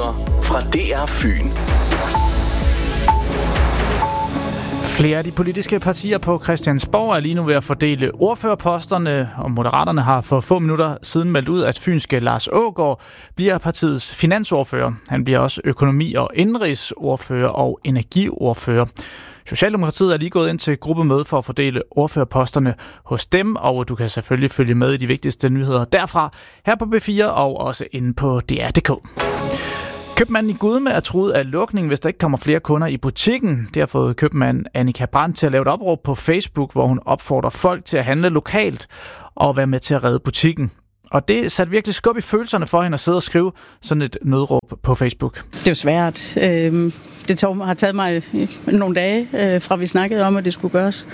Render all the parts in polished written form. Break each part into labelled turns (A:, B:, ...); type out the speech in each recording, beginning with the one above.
A: Nyheder fra DR Fyn.
B: Flere af de politiske partier på Christiansborg er lige nu ved at fordele ordførerposterne, og Moderaterne har for få minutter siden meldt ud, at fynske Lars Aagaard bliver partiets finansordfører. Han bliver også økonomi- og indenrigsordfører og energiordfører. Socialdemokratiet er lige gået ind til gruppemøde for at fordele ordførerposterne hos dem, og du kan selvfølgelig følge med i de vigtigste nyheder derfra, her på B4 og også inde på DR.dk. Købmanden i Gudme er truet af lukning, hvis der ikke kommer flere kunder i butikken. Det har fået købmand Annika Brandt til at lave et opråb på Facebook, hvor hun opfordrer folk til at handle lokalt og være med til at redde butikken. Og det satte virkelig skub i følelserne for hende at sidde og skrive sådan et nødråb på Facebook.
C: Det er jo svært. Det har taget mig nogle dage, fra vi snakkede om, at det skulle gøres.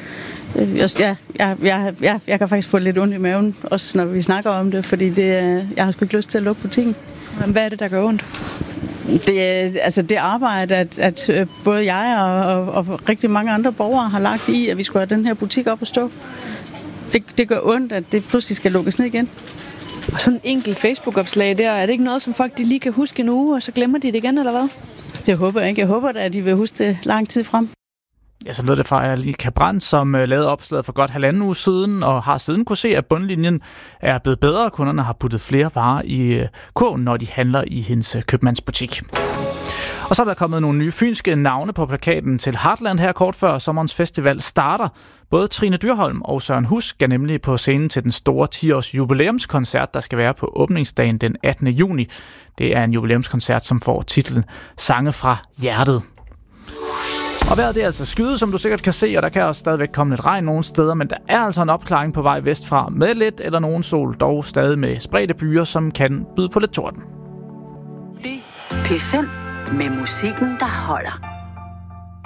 C: Jeg kan faktisk få lidt ondt i maven, også når vi snakker om det, fordi jeg har sgu ikke lyst til at lukke butikken.
D: Hvad er det, der gør ondt?
C: Det arbejde, at både jeg og rigtig mange andre borgere har lagt i, at vi skulle have den her butik op at stå. Det gør ondt, at det pludselig skal lukkes ned igen.
D: Og sådan en enkelt Facebook-opslag der, er det ikke noget, som folk de lige kan huske nu, og så glemmer de det igen, eller hvad?
C: Det håber jeg ikke. Jeg håber at de vil huske det lang tid frem.
B: Ja, så lød det fra Annika Brandt, som lavede opslaget for godt 1,5 uge siden, og har siden kunne se, at bundlinjen er blevet bedre. Kunderne har puttet flere varer i kurven, når de handler i hendes købmandsbutik. Og så er der kommet nogle nye fynske navne på plakaten til Heartland her kort før sommerens festival starter. Både Trine Dyrholm og Søren Hus skal nemlig på scenen til den store 10-års jubilæumskoncert, der skal være på åbningsdagen den 18. juni. Det er en jubilæumskoncert, som får titlen Sange fra hjertet. Og vejret det er altså skyde, som du sikkert kan se, og der kan også stadigvæk komme lidt regn nogle steder, men der er altså en opklaring på vej vestfra med lidt eller nogen sol, dog stadig med spredte byer, som kan byde på lidt torden.
E: Det P5 med musikken, der holder.